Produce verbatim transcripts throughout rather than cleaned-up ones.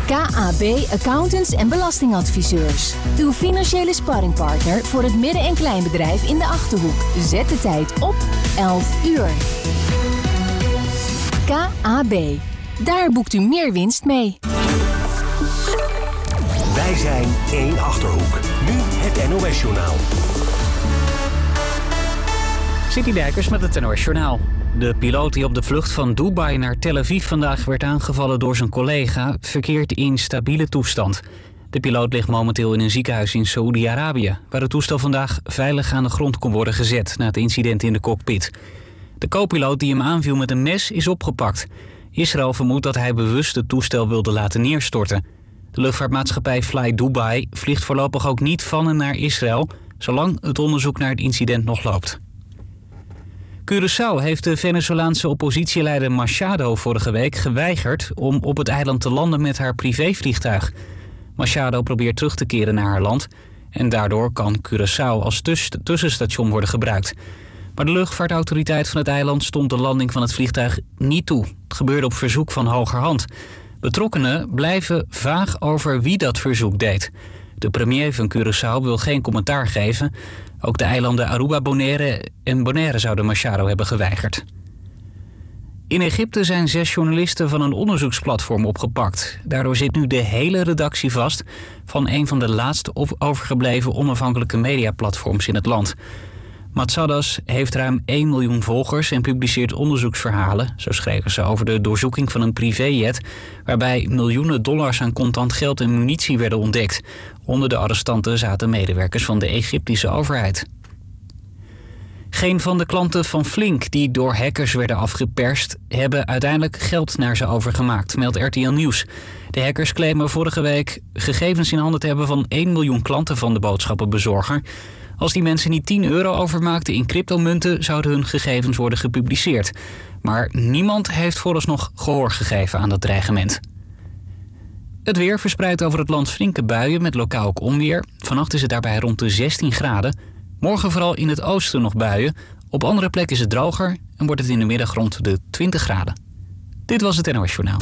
K A B Accountants en Belastingadviseurs. Uw financiële sparringpartner voor het midden- en kleinbedrijf in de Achterhoek. Zet de tijd op elf uur. K A B. Daar boekt u meer winst mee. Wij zijn één Achterhoek. Nu het N O S-journaal. City Dijkers met het N O S-journaal. De piloot die op de vlucht van Dubai naar Tel Aviv vandaag werd aangevallen door zijn collega verkeert in stabiele toestand. De piloot ligt momenteel in een ziekenhuis in Saoedi-Arabië, waar het toestel vandaag veilig aan de grond kon worden gezet na het incident in de cockpit. De co-piloot die hem aanviel met een mes is opgepakt. Israël vermoedt dat hij bewust het toestel wilde laten neerstorten. De luchtvaartmaatschappij Fly Dubai vliegt voorlopig ook niet van en naar Israël, zolang het onderzoek naar het incident nog loopt. Curaçao heeft de Venezolaanse oppositieleider Machado vorige week geweigerd om op het eiland te landen met haar privévliegtuig. Machado probeert terug te keren naar haar land en daardoor kan Curaçao als tuss- tussenstation worden gebruikt. Maar de luchtvaartautoriteit van het eiland stond de landing van het vliegtuig niet toe. Het gebeurde op verzoek van hogerhand. Betrokkenen blijven vaag over wie dat verzoek deed. De premier van Curaçao wil geen commentaar geven. Ook de eilanden Aruba, Bonaire en Bonaire zouden Machado hebben geweigerd. In Egypte zijn zes journalisten van een onderzoeksplatform opgepakt. Daardoor zit nu de hele redactie vast van een van de laatste overgebleven onafhankelijke mediaplatforms in het land. Matsadas heeft ruim één miljoen volgers en publiceert onderzoeksverhalen. Zo schreven ze over de doorzoeking van een privéjet, waarbij miljoenen dollars aan contant geld en munitie werden ontdekt. Onder de arrestanten zaten medewerkers van de Egyptische overheid. Geen van de klanten van Flink die door hackers werden afgeperst hebben uiteindelijk geld naar ze overgemaakt, meldt R T L Nieuws. De hackers claimen vorige week gegevens in handen te hebben van één miljoen klanten van de boodschappenbezorger. Als die mensen niet tien euro overmaakten in cryptomunten, zouden hun gegevens worden gepubliceerd. Maar niemand heeft vooralsnog gehoor gegeven aan dat dreigement. Het weer verspreidt over het land flinke buien met lokaal ook onweer. Vannacht is het daarbij rond de zestien graden. Morgen vooral in het oosten nog buien. Op andere plekken is het droger en wordt het in de middag rond de twintig graden. Dit was het N O S-journaal.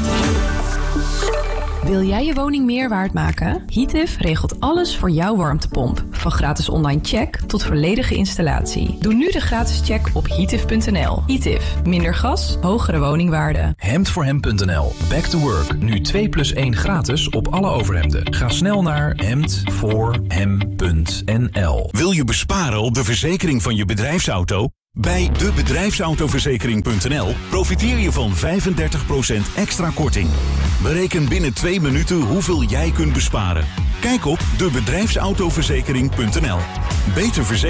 Wil jij je woning meer waard maken? Heatif regelt alles voor jouw warmtepomp. Van gratis online check tot volledige installatie. Doe nu de gratis check op heatif punt n l. Heatif. Minder gas, hogere woningwaarde. hemd voor hem punt n l. Back to work. Nu twee plus één gratis op alle overhemden. Ga snel naar hemd voor hem punt n l. Wil je besparen op de verzekering van je bedrijfsauto? Bij de bedrijfsautoverzekering punt n l profiteer je van vijfendertig procent extra korting. Bereken binnen twee minuten hoeveel jij kunt besparen. Kijk op de bedrijfsautoverzekering punt n l. Beter verzekerd.